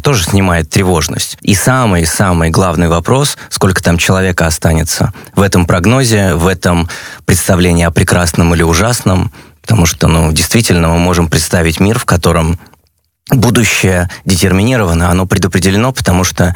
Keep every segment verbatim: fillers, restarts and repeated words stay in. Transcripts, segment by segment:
тоже снимает тревожность. И самый-самый главный вопрос, сколько там человека останется в этом прогнозе, в этом представлении о прекрасном или ужасном, потому что, ну, действительно, мы можем представить мир, в котором будущее детерминировано, оно предопределено, потому что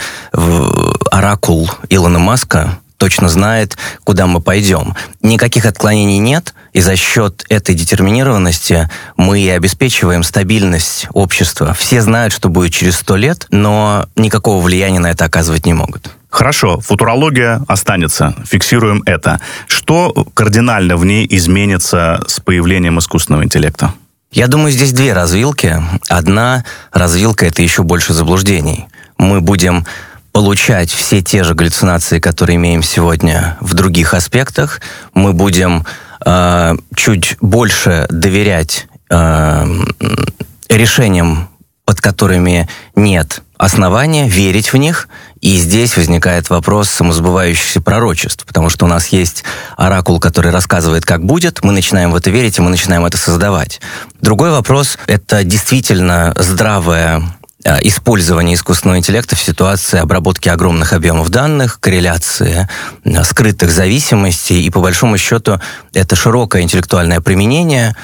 оракул Илона Маска точно знает, куда мы пойдем. Никаких отклонений нет, и за счет этой детерминированности мы и обеспечиваем стабильность общества. Все знают, что будет через сто лет, но никакого влияния на это оказывать не могут. Хорошо, футурология останется, фиксируем это. Что кардинально в ней изменится с появлением искусственного интеллекта? Я думаю, здесь две развилки. Одна развилка — это еще больше заблуждений. Мы будем получать все те же галлюцинации, которые имеем сегодня в других аспектах. Мы будем э, чуть больше доверять э, решениям, под которыми нет основания, верить в них. И здесь возникает вопрос самосбывающихся пророчеств, потому что у нас есть оракул, который рассказывает, как будет, мы начинаем в это верить, и мы начинаем это создавать. Другой вопрос — это действительно здравое использование искусственного интеллекта в ситуации обработки огромных объемов данных, корреляции скрытых зависимостей, и по большому счету это широкое интеллектуальное применение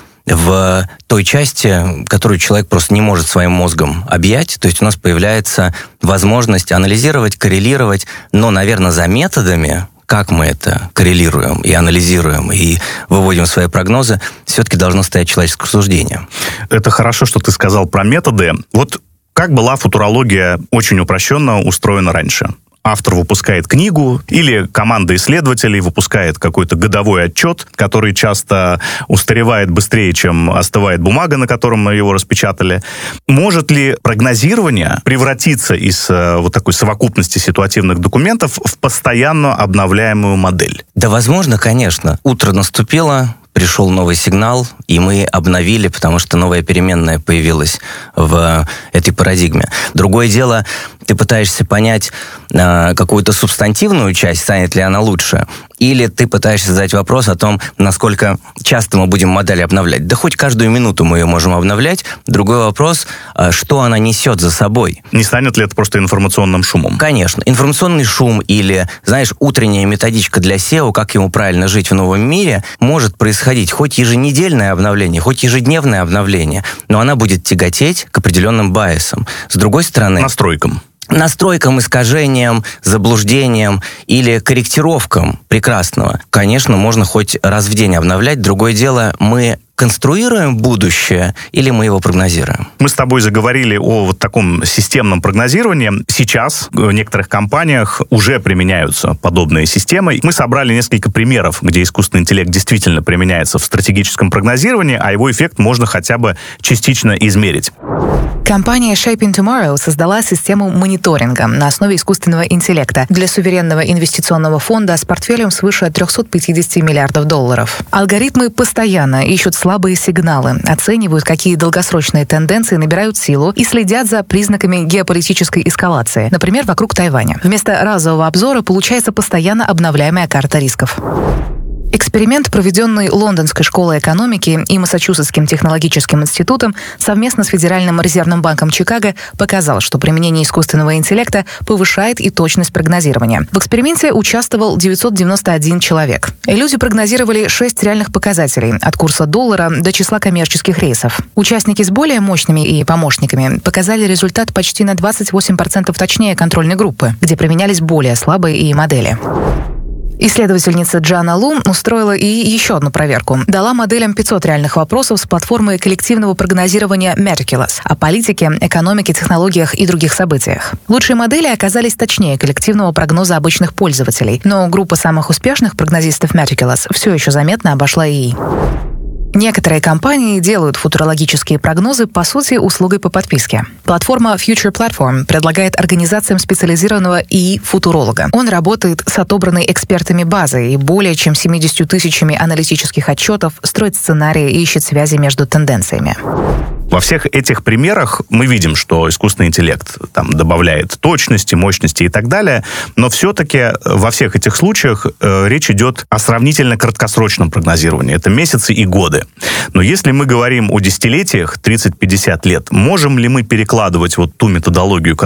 в той части, которую человек просто не может своим мозгом объять. То есть у нас появляется возможность анализировать, коррелировать, но, наверное, за методами, как мы это коррелируем и анализируем, и выводим свои прогнозы, все-таки должно стоять человеческое суждение. Это хорошо, что ты сказал про методы. Вот как была футурология очень упрощенно устроена раньше? Автор выпускает книгу, или команда исследователей выпускает какой-то годовой отчет, который часто устаревает быстрее, чем остывает бумага, на котором мы его распечатали. Может ли прогнозирование превратиться из вот такой совокупности ситуативных документов в постоянно обновляемую модель? Да, возможно, конечно. Утро наступило, пришел новый сигнал, и мы обновили, потому что новая переменная появилась в этой парадигме. Другое дело, ты пытаешься понять э, какую-то субстантивную часть, станет ли она лучше, или ты пытаешься задать вопрос о том, насколько часто мы будем модели обновлять. Да хоть каждую минуту мы ее можем обновлять. Другой вопрос, э, что она несет за собой. Не станет ли это просто информационным шумом? Конечно. Информационный шум или, знаешь, утренняя методичка для сео, как ему правильно жить в новом мире, может происходить хоть еженедельное обновление, хоть ежедневное обновление, но она будет тяготеть к определенным байесам. С другой стороны... Настройкам. Настройкам, искажениям, заблуждениям или корректировкам прекрасного. Конечно, можно хоть раз в день обновлять. Другое дело, мы конструируем будущее или мы его прогнозируем? Мы с тобой заговорили о вот таком системном прогнозировании. Сейчас в некоторых компаниях уже применяются подобные системы. Мы собрали несколько примеров, где искусственный интеллект действительно применяется в стратегическом прогнозировании, а его эффект можно хотя бы частично измерить. Компания Shaping Tomorrow создала систему мониторинга на основе искусственного интеллекта для суверенного инвестиционного фонда с портфелем свыше триста пятьдесят миллиардов долларов. Алгоритмы постоянно ищут слабые сигналы, оценивают, какие долгосрочные тенденции набирают силу и следят за признаками геополитической эскалации, например, вокруг Тайваня. Вместо разового обзора получается постоянно обновляемая карта рисков. Эксперимент, проведенный Лондонской школой экономики и Массачусетским технологическим институтом совместно с Федеральным резервным банком Чикаго, показал, что применение искусственного интеллекта повышает и точность прогнозирования. В эксперименте участвовал девятьсот девяносто один человек. Люди прогнозировали шесть реальных показателей, от курса доллара до числа коммерческих рейсов. Участники с более мощными и помощниками показали результат почти на двадцать восемь процентов точнее контрольной группы, где применялись более слабые и модели. Исследовательница Джана Лу устроила и еще одну проверку. Дала моделям пятьсот реальных вопросов с платформы коллективного прогнозирования Metaculus о политике, экономике, технологиях и других событиях. Лучшие модели оказались точнее коллективного прогноза обычных пользователей, но группа самых успешных прогнозистов Metaculus все еще заметно обошла ИИ. Некоторые компании делают футурологические прогнозы, по сути, услугой по подписке. Платформа Future Platform предлагает организациям специализированного ИИ-футуролога. Он работает с отобранной экспертами базой и более чем семьюдесятью тысячами аналитических отчетов, строит сценарии и ищет связи между тенденциями. Во всех этих примерах мы видим, что искусственный интеллект там добавляет точности, мощности и так далее, но все-таки во всех этих случаях э, речь идет о сравнительно краткосрочном прогнозировании. Это месяцы и годы. Но если мы говорим о десятилетиях, тридцать-пятьдесят лет, можем ли мы перекладывать вот ту методологию,